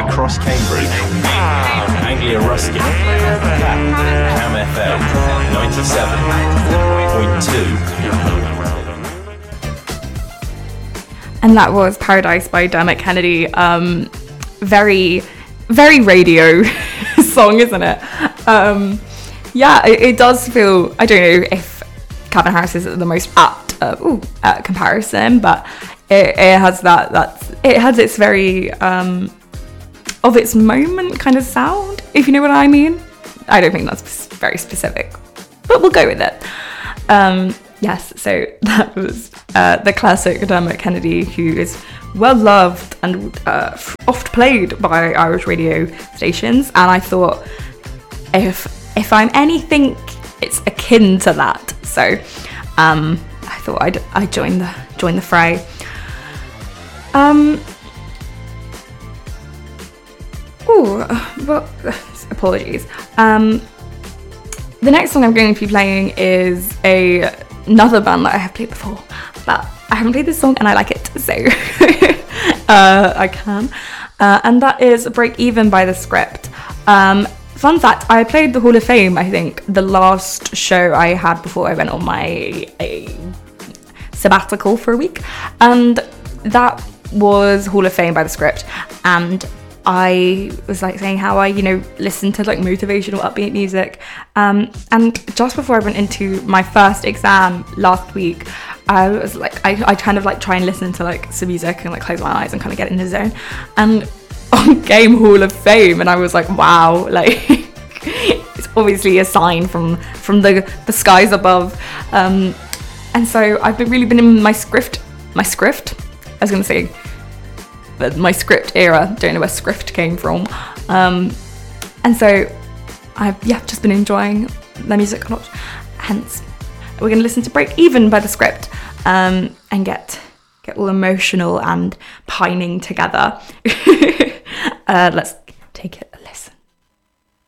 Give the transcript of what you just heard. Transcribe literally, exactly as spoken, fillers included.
across Cambridge, Anglia Ruskin, Cam F M ninety-seven point two. And that was Paradise by Dermot Kennedy. Um, very, very radio song, isn't it? Um, yeah, it, it does feel, I don't know if Calvin Harris is the most apt uh, ooh, uh, comparison, but it, it has that, that's, it has its very, um, of its moment kind of sound, if you know what I mean. I don't think that's very specific, but we'll go with it. Um, yes, so that was uh, the classic Dermot Kennedy, who is well loved and uh, oft played by Irish radio stations. And I thought, if if I'm anything, it's akin to that. So um, I thought I'd I'd join the join the fray. Um. Oh, well, apologies. Um, the next song I'm going to be playing is a another band that I have played before, but I haven't played this song and I like it, so uh, I can. Uh, and that is Break Even by The Script. Um, fun fact, I played the Hall of Fame, I think, the last show I had before I went on my a sabbatical for a week, and that was Hall of Fame by The Script. And I was like saying how I, you know, listen to like motivational upbeat music. Um, and just before I went into my first exam last week, I was like, I, I kind of like try and listen to like some music and like close my eyes and kind of get in the zone. And on Game Hall of Fame, and I was like, wow, like it's obviously a sign from from the the skies above. Um, and so I've been really been in my script, my script. I was gonna say. But my script era, don't know where script came from, um, and so I've yeah just been enjoying their music a lot. Hence, we're going to listen to Break Even by The Script, um, and get get all emotional and pining together. uh, let's take it.